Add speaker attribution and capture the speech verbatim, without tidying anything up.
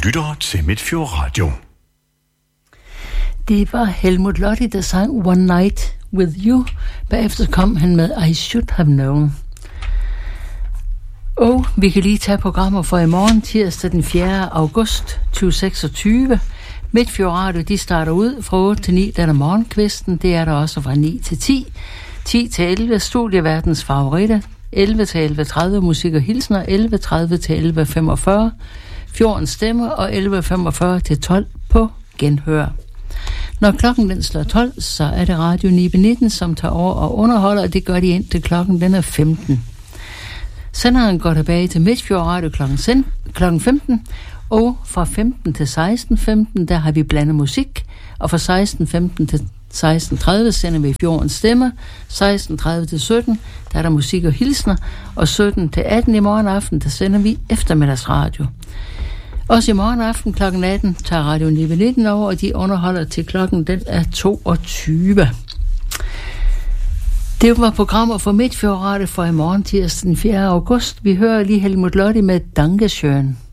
Speaker 1: lytter til Midtfjord Radio.
Speaker 2: Det var Helmut Lotti, der sang One Night With You. Bagefter kom han med I Should Have Known. Og vi kan lige tage programmer for i morgen, tirsdag den fjerde august to tusind seksogtyve. Midtfjord Radio, de starter ud fra otte til ni, den er morgenkvisten. Det er der også fra ni til ti. ti til elleve, studieverdens favoritter. elleve til elleve tredive, musik og hilsner. elleve tredive til elleve femogfyrre, fjorten stemmer. Og elleve femogfyrre til tolv på genhør. Når klokken den slår tolv, så er det Radio Nibe nitten, som tager over og underholder, og det gør de indtil klokken den er femten. Senderen går tilbage til Midtfjord Radio klokken femten, og fra femten til seksten femten, der har vi blandet musik, og fra seksten femten til seksten tredive sender vi fjorten stemmer, seksten tredive til sytten, der er der musik og hilsner, og sytten til atten i morgen aften, der sender vi eftermiddagsradio. Også i morgen aften klokken atten tager Radio Nibe nitten over, og de underholder til klokken den er toogtyve. Det var programmer for Midtfjord Radio for i morgen tirsdag den fjerde august. Vi hører lige Helmut Lotti med Dankeschön.